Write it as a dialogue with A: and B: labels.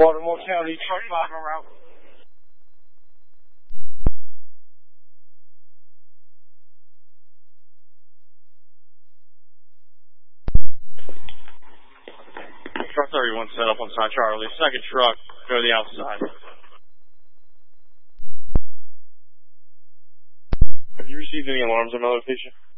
A: Baltimore County, truck 5 en route.
B: Truck 31 set up on side Charlie. Second truck, go to the outside. Have you received any alarms on my location?